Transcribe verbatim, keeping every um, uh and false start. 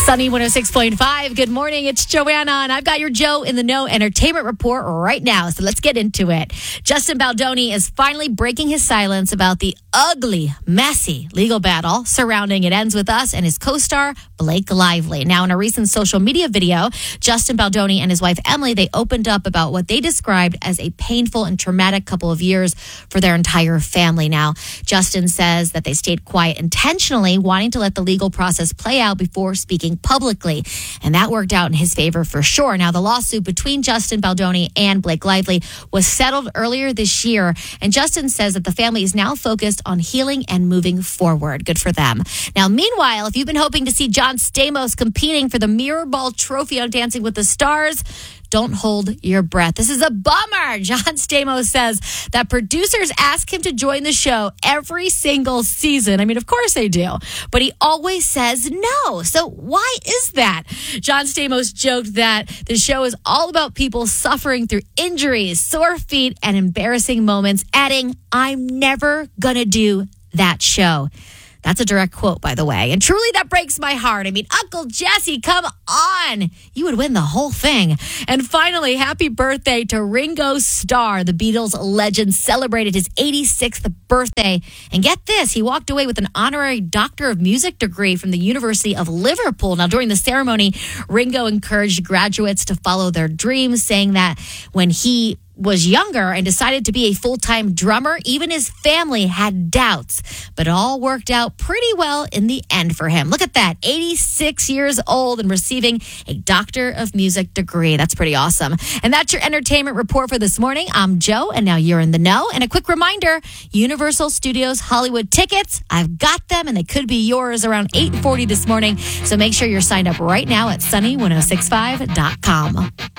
Sunny one oh six point five. Good morning. It's Joanna, and I've got your Joe in the Know entertainment report right now. So let's get into it. Justin Baldoni is finally breaking his silence about the ugly, messy legal battle surrounding It Ends With Us and his co-star, Blake Lively. Now, in a recent social media video, Justin Baldoni and his wife, Emily, they opened up about what they described as a painful and traumatic couple of years for their entire family. Now, Justin says that they stayed quiet intentionally, wanting to let the legal process play out before speaking publicly. And that worked out in his favor for sure. Now, the lawsuit between Justin Baldoni and Blake Lively was settled earlier this year. And Justin says that the family is now focused on healing and moving forward. Good for them. Now, meanwhile, if you've been hoping to see John Stamos competing for the Mirrorball Trophy on Dancing with the Stars, don't hold your breath. This is a bummer. John Stamos says that producers ask him to join the show every single season. I mean, of course they do, but he always says no. So why is that? John Stamos joked that the show is all about people suffering through injuries, sore feet, and embarrassing moments, adding, "I'm never gonna do that show." That's a direct quote, by the way. And truly, that breaks my heart. I mean, Uncle Jesse, come on. You would win the whole thing. And finally, happy birthday to Ringo Starr. The Beatles legend celebrated his eighty-sixth birthday. And get this, he walked away with an honorary Doctor of Music degree from the University of Liverpool. Now, during the ceremony, Ringo encouraged graduates to follow their dreams, saying that when he was younger and decided to be a full-time drummer, even his family had doubts, but it all worked out pretty well in the end for him. Look at that, eighty-six years old and receiving a Doctor of Music degree. That's pretty awesome. And that's your entertainment report for this morning. I'm Joe, and now you're in the know. And a quick reminder, Universal Studios Hollywood tickets, I've got them, and they could be yours around eight forty this morning. So make sure you're signed up right now at sunny ten sixty-five dot com.